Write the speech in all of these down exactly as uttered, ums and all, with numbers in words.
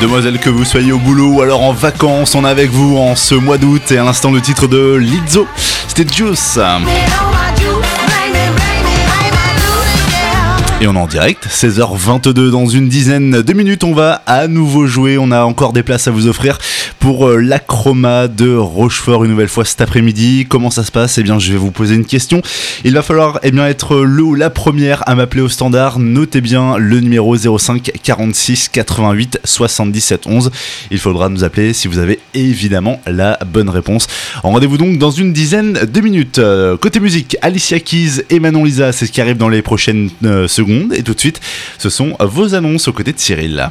Demoiselle, que vous soyez au boulot ou alors en vacances, on est avec vous en ce mois d'août et à l'instant le titre de Lizzo, c'était Juice. Et on est en direct, seize heures vingt-deux, dans une dizaine de minutes, on va à nouveau jouer. On a encore des places à vous offrir pour l'Acroma de Rochefort une nouvelle fois cet après-midi. Comment ça se passe ? Eh bien, je vais vous poser une question. Il va falloir eh bien, être le ou la première à m'appeler au standard. Notez bien le numéro zéro cinq quarante-six quatre-vingt-huit soixante-dix-sept onze. Il faudra nous appeler si vous avez évidemment la bonne réponse. En rendez-vous donc dans une dizaine de minutes. Côté musique, Alicia Keys et Manon Lisa, c'est ce qui arrive dans les prochaines euh, secondes. Et tout de suite, ce sont vos annonces aux côtés de Cyril.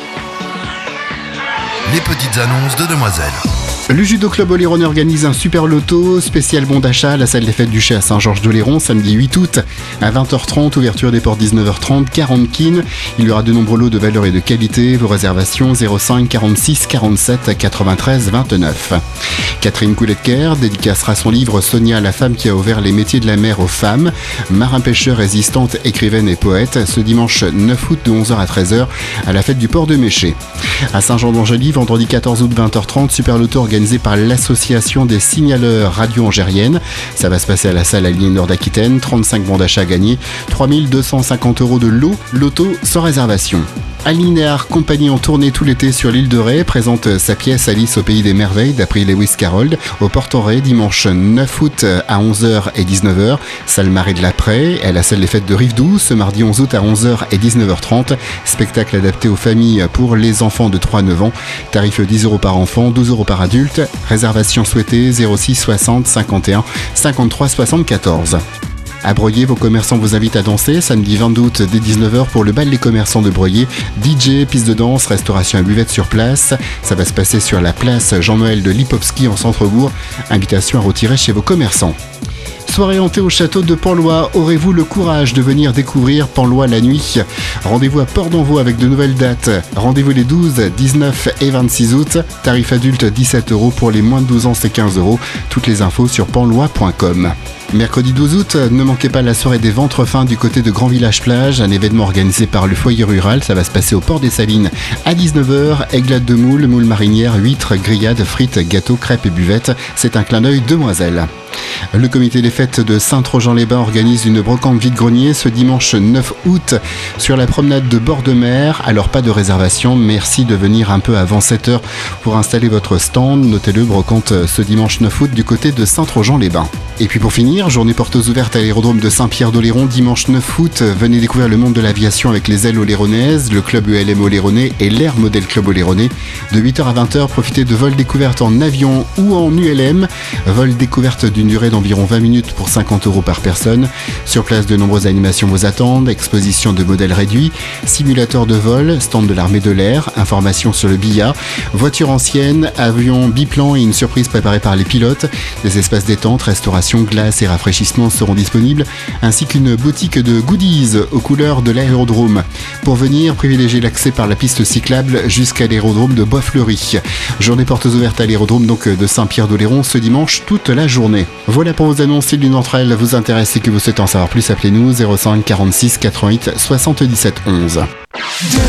Les petites annonces de Demoiselle. Le Judo Club Oléron organise un super loto spécial bon d'achat à la salle des fêtes du Chais à Saint-Georges-d'Oléron samedi huit août à vingt heures trente, ouverture des portes dix-neuf heures trente, quarante kin. Il y aura de nombreux lots de valeur et de qualité. Vos réservations zéro cinq quarante-six quarante-sept quatre-vingt-treize vingt-neuf. Catherine Couletker dédicacera son livre Sonia, la femme qui a ouvert les métiers de la mer aux femmes. Marin-pêcheur, résistante, écrivaine et poète, ce dimanche neuf août de onze heures à treize heures à la fête du port de Méché. À Saint-Jean-d'Angély, vendredi quatorze août vingt heures trente, super loto organisé organisé par l'association des signaleurs radio-angériennes. Ça va se passer à la salle Aliénor d'Aquitaine. trente-cinq bons d'achat à gagner, trois mille deux cent cinquante euros de lot, loto sans réservation. Alinéar, compagnie en tournée tout l'été sur l'île de Ré, présente sa pièce Alice au pays des merveilles d'après Lewis Carroll au Port-en-Ré dimanche neuf août à onze heures et dix-neuf heures, salle Marais de la Prée, et à la salle des fêtes de Rive-Douce ce mardi onze août à onze heures et dix-neuf heures trente, spectacle adapté aux familles pour les enfants de trois à neuf ans, tarif dix euros par enfant, douze euros par adulte, réservation souhaitée zéro six soixante cinquante et un cinquante-trois soixante-quatorze. À Breuillé, vos commerçants vous invitent à danser samedi vingt-deux août dès dix-neuf heures pour le bal des commerçants de Breuillé. D J, piste de danse, restauration à buvette sur place. Ça va se passer sur la place Jean-Noël de Lipovski en centre-bourg. Invitation à retirer chez vos commerçants. Soirée hantée au château de Panlois. Aurez-vous le courage de venir découvrir Panlois la nuit ? Rendez-vous à Port-d'Envaux avec de nouvelles dates. Rendez-vous les douze, dix-neuf et vingt-six août. Tarif adulte dix-sept euros, pour les moins de douze ans c'est quinze euros. Toutes les infos sur panlois point com. Mercredi douze août, ne manquez pas la soirée des ventres fins du côté de Grand Village Plage, un événement organisé par le foyer rural. Ça va se passer au port des Salines à dix-neuf heures. Aiglade de moule, moule marinière, huîtres, grillades, frites, gâteaux, crêpes et buvettes. C'est un clin d'œil demoiselle. Le comité des fêtes de Saint-Trojan-les-Bains organise une brocante vide-grenier ce dimanche neuf août sur la promenade de bord de mer. Alors pas de réservation, merci de venir un peu avant sept heures pour installer votre stand. Notez-le, brocante ce dimanche neuf août du côté de Saint-Trojan-les-Bains. Et puis pour finir, journée portes ouvertes à l'aérodrome de Saint-Pierre-d'Oléron dimanche neuf août. Venez découvrir le monde de l'aviation avec les ailes oléronaises, le club U L M Oléronais et l'Air Modèle Club Oléronais. De huit heures à vingt heures, profitez de vols découvertes en avion ou en U L M. Vol découverte d'une durée d'environ vingt minutes pour cinquante euros par personne. Sur place, de nombreuses animations vous attendent, exposition de modèles réduits, simulateur de vol, stand de l'armée de l'air, informations sur le B I A, voitures anciennes, avions biplan et une surprise préparée par les pilotes. Des espaces détente, restauration, glace et rafraîchissement seront disponibles, ainsi qu'une boutique de goodies aux couleurs de l'aérodrome. Pour venir, privilégiez l'accès par la piste cyclable jusqu'à l'aérodrome de Bois-Fleury. Journée portes ouvertes à l'aérodrome donc de Saint-Pierre-d'Oléron ce dimanche toute la journée. Voilà pour vos annonces. Si l'une d'entre elles vous intéresse et que vous souhaitez en savoir plus, appelez-nous zéro cinq quarante-six quatre-vingt-huit soixante-dix-sept onze.